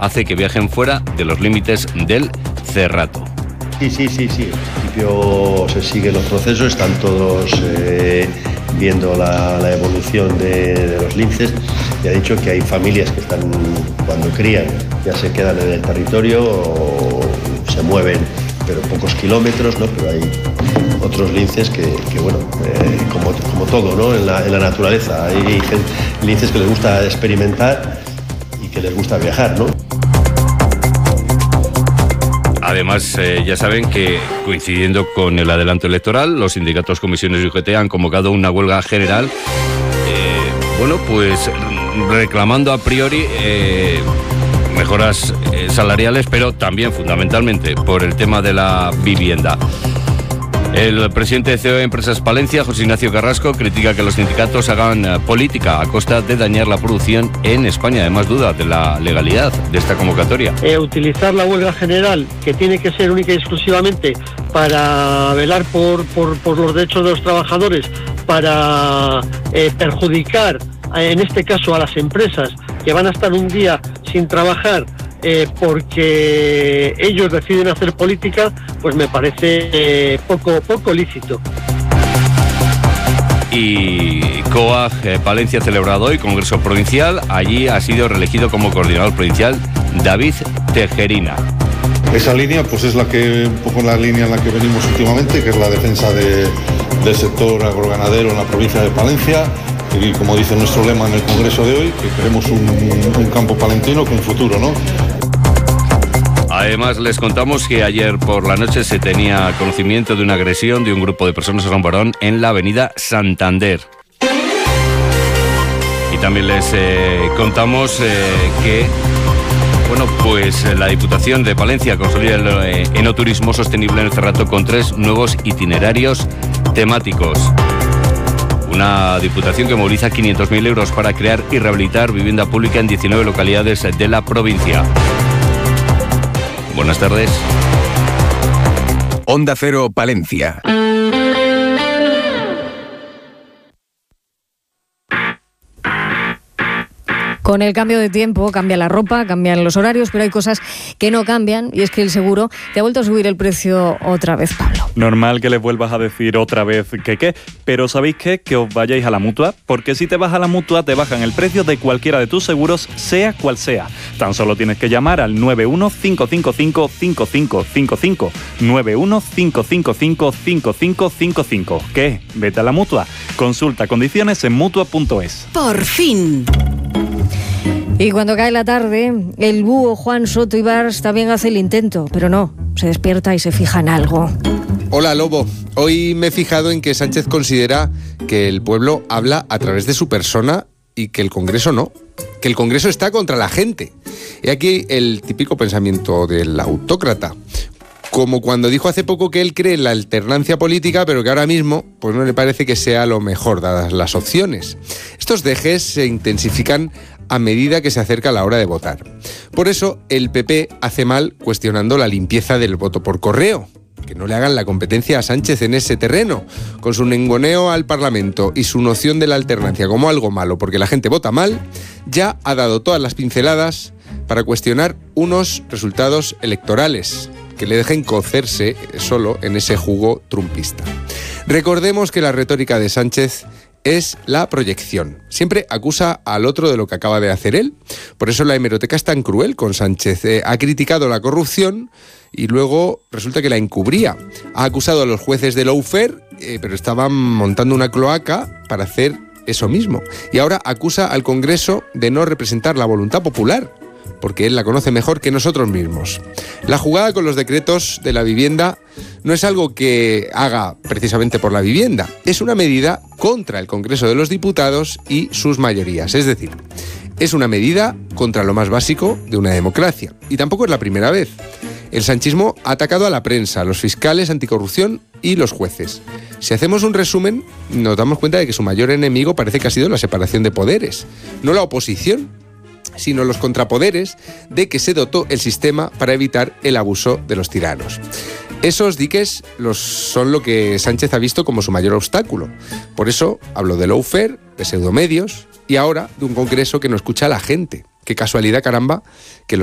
hace que viajen fuera de los límites del cerrato. Sí. En principio se siguen los procesos, están todos viendo la evolución de los linces. Ya he dicho que hay familias que están, cuando crían, ya se quedan en el territorio o se mueven, pero pocos kilómetros, ¿no? Pero hay otros linces que bueno, como todo, ¿no? En la naturaleza. Hay linces que les gusta experimentar y que les gusta viajar, ¿no? Además, ya saben que, coincidiendo con el adelanto electoral, los sindicatos, comisiones y UGT han convocado una huelga general, pues reclamando a priori mejoras salariales, pero también fundamentalmente por el tema de la vivienda. El presidente de COE Empresas Palencia, José Ignacio Carrasco, critica que los sindicatos hagan política a costa de dañar la producción en España. Además, duda de la legalidad de esta convocatoria. Utilizar la huelga general, que tiene que ser única y exclusivamente para velar por los derechos de los trabajadores, para perjudicar, en este caso, a las empresas que van a estar un día sin trabajar, porque ellos deciden hacer política, pues me parece poco lícito. Y COAG Palencia ha celebrado hoy Congreso Provincial. Allí ha sido reelegido como coordinador provincial David Tejerina. Esa línea pues es un poco la línea en la que venimos últimamente, que es la defensa del sector agroganadero en la provincia de Palencia. Y como dice nuestro lema en el Congreso de hoy, que queremos un campo palentino con futuro, ¿no? Además, les contamos que ayer por la noche se tenía conocimiento de una agresión de un grupo de personas a un varón en la avenida Santander. Y también les contamos que la Diputación de Palencia consolida el enoturismo sostenible en el cerrato con 3 nuevos itinerarios temáticos. Una diputación que moviliza 500.000 euros para crear y rehabilitar vivienda pública en 19 localidades de la provincia. Buenas tardes. Onda Cero Palencia. Con el cambio de tiempo cambia la ropa, cambian los horarios, pero hay cosas que no cambian, y es que el seguro te ha vuelto a subir el precio otra vez, Pablo. Normal que les vuelvas a decir otra vez que pero ¿sabéis qué? Que os vayáis a la Mutua, porque si te vas a la Mutua te bajan el precio de cualquiera de tus seguros, sea cual sea. Tan solo tienes que llamar al 91-555-5555, 91-555-5555. ¿Qué? Vete a la Mutua. Consulta condiciones en Mutua.es. Por fin. Y cuando cae la tarde, el búho Juan Soto Ibars también hace el intento, pero no, se despierta y se fija en algo. Hola, Lobo. Hoy me he fijado en que Sánchez considera que el pueblo habla a través de su persona y que el Congreso no, que el Congreso está contra la gente. Y aquí el típico pensamiento del autócrata. Como cuando dijo hace poco que él cree en la alternancia política, pero que ahora mismo pues no le parece que sea lo mejor dadas las opciones. Estos dejes se intensifican a medida que se acerca la hora de votar. Por eso el PP hace mal cuestionando la limpieza del voto por correo. Que no le hagan la competencia a Sánchez en ese terreno, con su nengoneo al Parlamento y su noción de la alternancia como algo malo porque la gente vota mal, ya ha dado todas las pinceladas para cuestionar unos resultados electorales que le dejen cocerse solo en ese jugo trumpista. Recordemos que la retórica de Sánchez es la proyección. Siempre acusa al otro de lo que acaba de hacer él. Por eso la hemeroteca es tan cruel con Sánchez. Ha criticado la corrupción y luego resulta que la encubría. Ha acusado a los jueces de lawfare, pero estaban montando una cloaca para hacer eso mismo. Y ahora acusa al Congreso de no representar la voluntad popular, porque él la conoce mejor que nosotros mismos. La jugada con los decretos de la vivienda no es algo que haga precisamente por la vivienda, es una medida contra el Congreso de los Diputados y sus mayorías, es decir, es una medida contra lo más básico de una democracia. Y tampoco es la primera vez. El sanchismo ha atacado a la prensa, a los fiscales anticorrupción y los jueces. Si hacemos un resumen, nos damos cuenta de que su mayor enemigo parece que ha sido la separación de poderes, no la oposición, sino los contrapoderes de que se dotó el sistema para evitar el abuso de los tiranos. Esos diques son lo que Sánchez ha visto como su mayor obstáculo. Por eso hablo de lawfare, de pseudomedios y ahora de un Congreso que no escucha a la gente. Qué casualidad, caramba, que